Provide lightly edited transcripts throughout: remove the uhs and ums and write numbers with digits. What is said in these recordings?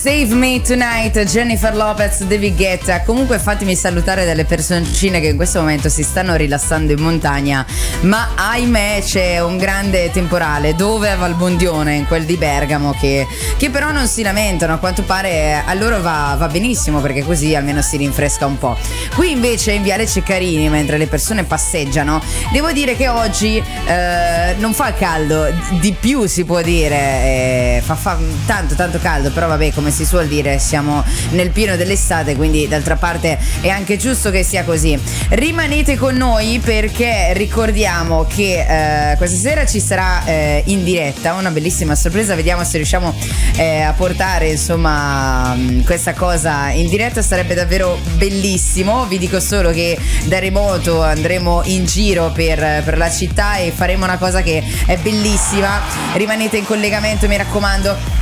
Save Me Tonight, Jennifer Lopez, David Guetta. Comunque fatemi salutare dalle personcine che in questo momento si stanno rilassando in montagna, ma ahimè c'è un grande temporale. Dove? A Valbondione, in quel di Bergamo, che però non si lamentano. A quanto pare a loro va benissimo, perché così almeno si rinfresca un po'. Qui invece in Viale Ceccarini, mentre le persone passeggiano, devo dire che oggi non fa caldo, di più si può dire, fa tanto caldo, però vabbè, come si suol dire, siamo nel pieno dell'estate, quindi d'altra parte è anche giusto che sia così. Rimanete con noi, perché ricordiamo che questa sera ci sarà in diretta una bellissima sorpresa. Vediamo se riusciamo a portare insomma questa cosa in diretta, sarebbe davvero bellissimo. Vi dico solo che da remoto andremo in giro per la città e faremo una cosa che è bellissima. Rimanete in collegamento, mi raccomando.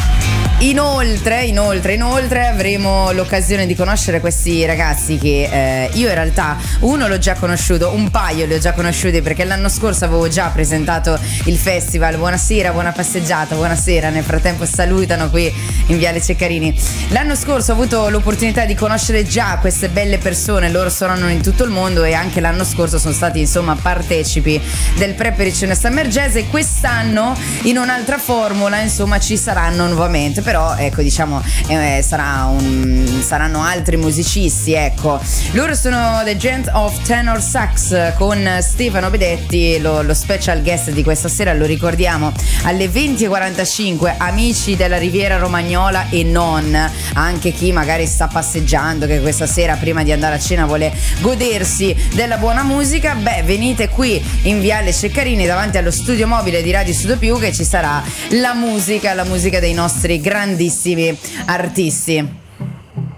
Inoltre avremo l'occasione di conoscere questi ragazzi che io in realtà uno l'ho già conosciuto, un paio li ho già conosciuti, perché l'anno scorso avevo già presentato il festival. Buonasera, buona passeggiata, buonasera. Nel frattempo salutano qui in Viale Ceccarini. L'anno scorso ho avuto l'opportunità di conoscere già queste belle persone, loro suonano in tutto il mondo e anche l'anno scorso sono stati insomma partecipi del Preparatione Summer Jazz, e quest'anno in un'altra formula insomma ci saranno nuovamente. Però ecco, diciamo saranno altri musicisti, ecco. Loro sono The Gent of Tenor Sax con Stefano Bedetti, lo special guest di questa sera, lo ricordiamo, alle 20:45. Amici della Riviera Romagnola e non, anche chi magari sta passeggiando, che questa sera prima di andare a cena vuole godersi della buona musica, venite qui in Viale Ceccarini davanti allo studio mobile di Radio Studio Più, che ci sarà la musica dei nostri grandissimi artisti.